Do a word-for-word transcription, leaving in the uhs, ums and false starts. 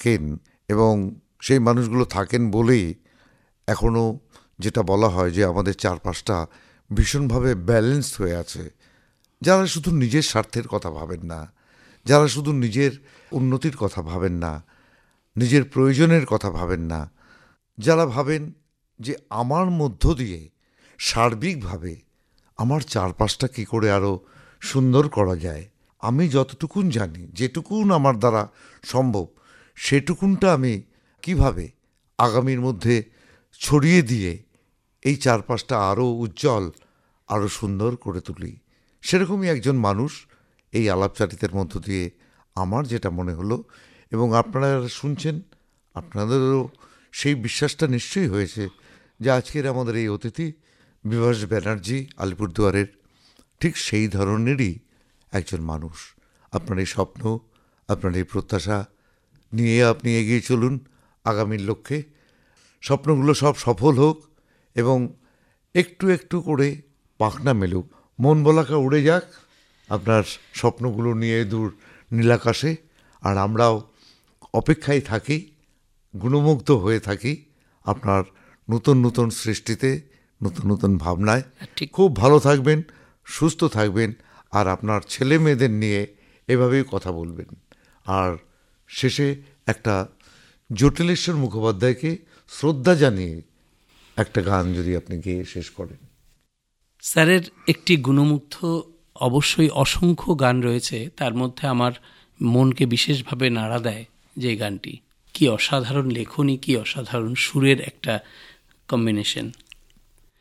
থাকেন, এবং সেই মানুষগুলো থাকেন বলেই এখনও যেটা বলা হয় যে আমাদের চারপাশটা ভীষণভাবে ব্যালেন্সড হয়ে আছে। যারা শুধু নিজের স্বার্থের কথা ভাবেন না, যারা শুধু নিজের উন্নতির কথা ভাবেন না, নিজের প্রয়োজনের কথা ভাবেন না, যারা ভাবেন যে আমার মধ্য দিয়ে সার্বিকভাবে আমার চারপাশটা কী করে আরও সুন্দর করা যায়, আমি যতটুকুন জানি, যেটুকুন আমার দ্বারা সম্ভব, সেটুকুনটা আমি কিভাবে আগামীর মধ্যে ছড়িয়ে দিয়ে এই চারপাশটা আরও উজ্জ্বল, আরও সুন্দর করে তুলি, সেরকমই একজন মানুষ এই আলাপচারিতার মধ্য দিয়ে আমার যেটা মনে হলো। এবং আপনারা শুনছেন, আপনাদেরও সেই বিশ্বাসটা নিশ্চয়ই হয়েছে যে আজকের আমাদের এই অতিথি বিভাস ব্যানার্জি আলিপুরদুয়ারের ঠিক সেই ধরনেরই একজন মানুষ। আপনার এই স্বপ্ন, আপনার এই প্রত্যাশা নিয়ে আপনি এগিয়ে চলুন আগামীর লক্ষ্যে। স্বপ্নগুলো সব সফল হোক এবং একটু একটু করে পাখনা মেলুক, মন বলাকা উড়ে যাক আপনার স্বপ্নগুলো নিয়ে দূর নীলাকাশে। আর আমরাও অপেক্ষায় থাকি, গুণমুগ্ধ হয়ে থাকি আপনার নতুন নতুন সৃষ্টিতে, নতুন নতুন ভাবনায়। খুব ভালো থাকবেন, সুস্থ থাকবেন, আর আপনার ছেলে মেয়েদের নিয়ে এভাবেই কথা বলবেন। আর শেষে একটা জটিলেশ্বর মুখোপাধ্যায়কে শ্রদ্ধা জানিয়ে একটা গান যদি আপনি গেয়ে শেষ করেন। স্যারের একটি গুণমুগ্ধ অবশ্যই অসংখ্য গান রয়েছে, তার মধ্যে আমার মনকে বিশেষভাবে নাড়া দেয় যে গানটি, কি অসাধারণ লেখনী, কি অসাধারণ সুরের একটা কম্বিনেশন।